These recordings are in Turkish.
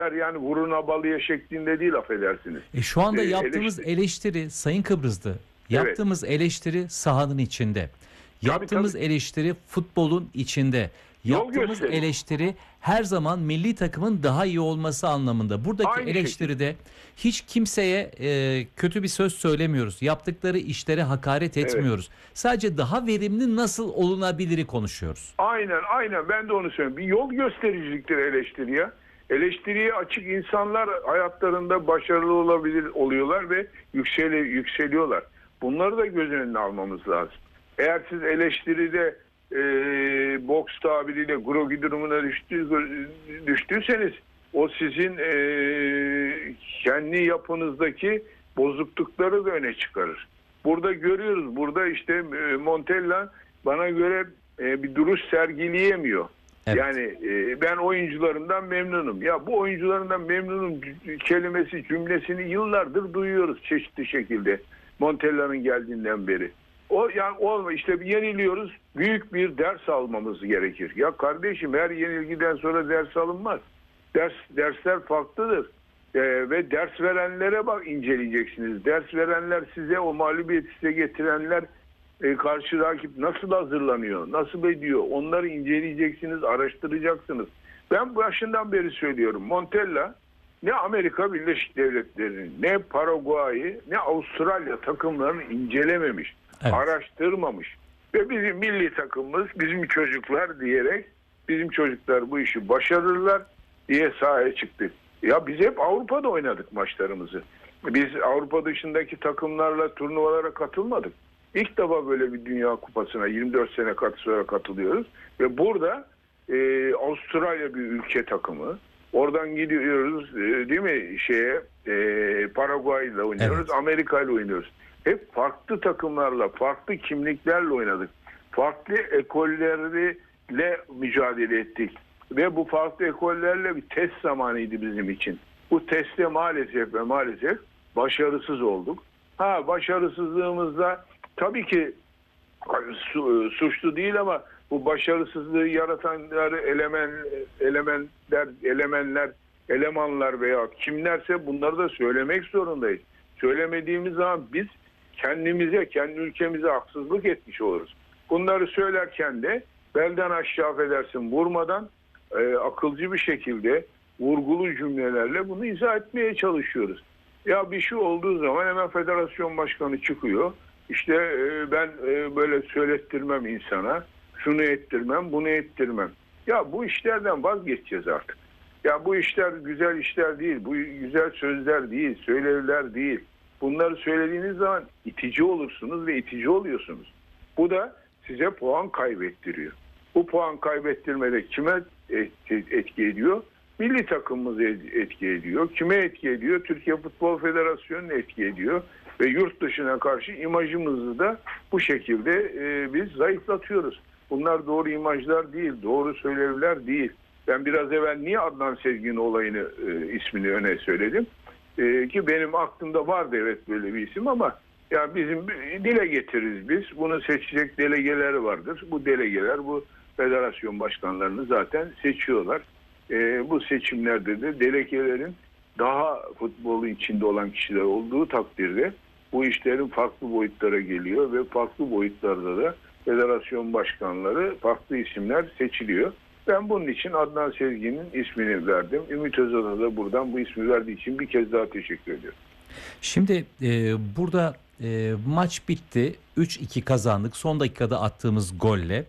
Yani vuruna balıya şeklinde değil, affedersiniz. Şu anda yaptığımız Eleştiri. eleştiri Sayın Kıbrıslı, Evet. yaptığımız eleştiri sahanın içinde. Tabii Yaptığımız tabii. eleştiri futbolun içinde. Yol Yaptığımız gösteriyor. eleştiri her zaman milli takımın daha iyi olması anlamında. Buradaki Aynı şekilde. eleştiride hiç kimseye kötü bir söz söylemiyoruz. Yaptıkları işlere hakaret etmiyoruz. Sadece daha verimli nasıl olunabiliri konuşuyoruz. Aynen ben de onu söylüyorum. Bir yol göstericiliktir eleştiri ya. Eleştiriye açık insanlar hayatlarında başarılı oluyorlar ve yükseliyorlar. Bunları da göz önüne almamız lazım. Eğer siz eleştiride boks tabiriyle grogi durumuna düştüyseniz o sizin kendi yapınızdaki bozuklukları da öne çıkarır. Burada görüyoruz. Burada işte Montella bana göre bir duruş sergileyemiyor. Evet. Yani ben oyuncularından memnunum. Ya bu oyuncularından memnunum kelimesi, cümlesini yıllardır duyuyoruz çeşitli şekilde. Montella'nın geldiğinden beri. O yani olma işte yeniliyoruz. Büyük bir ders almamız gerekir. Ya kardeşim, her yenilgiden sonra ders alınmaz. Dersler farklıdır. Ve ders verenlere bak, inceleyeceksiniz. Ders verenler, size o mağlubiyeti size getirenler, karşı rakip nasıl hazırlanıyor, nasıl ediyor, onları inceleyeceksiniz, araştıracaksınız. Ben başından beri söylüyorum, Montella ne Amerika Birleşik Devletleri'nin, ne Paraguay'ı, ne Avustralya takımlarını incelememiş, Evet. araştırmamış. Ve bizim milli takımımız, bizim çocuklar diyerek, bizim çocuklar bu işi başarırlar diye sahaya çıktık. Ya biz hep Avrupa'da oynadık maçlarımızı. Biz Avrupa dışındaki takımlarla turnuvalara katılmadık. İlk defa böyle bir Dünya Kupası'na 24 sene sonra katılıyoruz. Ve burada Avustralya bir ülke takımı. Oradan gidiyoruz değil mi Paraguay ile oynuyoruz, Evet. Amerika ile oynuyoruz. Hep farklı takımlarla, farklı kimliklerle oynadık. Farklı ekollerle mücadele ettik. Ve bu farklı ekollerle bir test zamanıydı bizim için. Bu testte maalesef başarısız olduk. Başarısızlığımızda tabii ki suçlu değil ama bu başarısızlığı yaratanları elemanlar veya kimlerse bunları da söylemek zorundayız. Söylemediğimiz zaman biz kendimize, kendi ülkemize haksızlık etmiş oluruz. Bunları söylerken de belden aşağı, affedersin, vurmadan akılcı bir şekilde vurgulu cümlelerle bunu izah etmeye çalışıyoruz. Ya bir şey olduğu zaman hemen federasyon başkanı çıkıyor. İşte ben böyle söylettirmem insana, şunu ettirmem, bunu ettirmem. Ya bu işlerden vazgeçeceğiz artık. Ya bu işler güzel işler değil, bu güzel sözler değil, söylevler değil. Bunları söylediğiniz zaman itici olursunuz ve itici oluyorsunuz. Bu da size puan kaybettiriyor. Bu puan kaybettirmede kime etki ediyor? Milli takımımızı etki ediyor. Kime etki ediyor? Türkiye Futbol Federasyonu'nu etki ediyor. Ve yurt dışına karşı imajımızı da bu şekilde biz zayıflatıyoruz. Bunlar doğru imajlar değil, doğru söylevler değil. Ben biraz evvel niye Adnan Sezgin olayını, ismini öne söyledim? Ki benim aklımda vardı evet böyle bir isim ama ya bizim dile getiririz biz. Bunu seçecek delegeler vardır. Bu delegeler bu federasyon başkanlarını zaten seçiyorlar. Bu seçimlerde de delegelerin daha futbolun içinde olan kişiler olduğu takdirde bu işlerin farklı boyutlara geliyor ve farklı boyutlarda da federasyon başkanları, farklı isimler seçiliyor. Ben bunun için Adnan Sezgin'in ismini verdim. Ümit Özdağ'a da buradan bu ismi verdiği için bir kez daha teşekkür ediyorum. Şimdi burada maç bitti. 3-2 kazandık. Son dakikada attığımız golle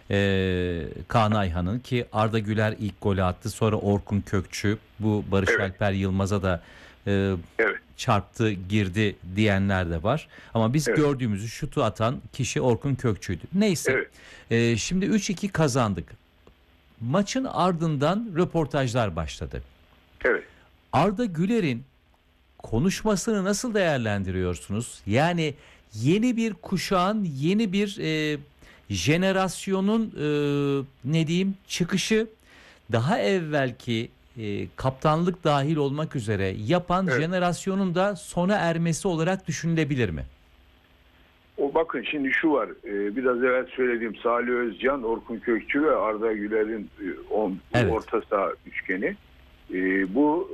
Kaan Ayhan'ın, ki Arda Güler ilk golü attı. Sonra Orkun Kökçü, bu Barış Evet. Alper Yılmaz'a da Evet. çarptı, girdi diyenler de var. Ama biz Evet. gördüğümüzü, şutu atan kişi Orkun Kökçü'ydü. Neyse. Evet. Şimdi 3-2 kazandık. Maçın ardından röportajlar başladı. Evet. Arda Güler'in konuşmasını nasıl değerlendiriyorsunuz? Yani yeni bir kuşağın, yeni bir jenerasyonun ne diyeyim çıkışı, daha evvelki kaptanlık dahil olmak üzere yapan Evet. jenerasyonun da sona ermesi olarak düşünülebilir mi? Bakın şimdi şu var. Biraz evvel söylediğim Salih Özcan, Orkun Kökçü ve Arda Güler'in Evet. orta saha üçgeni. Bu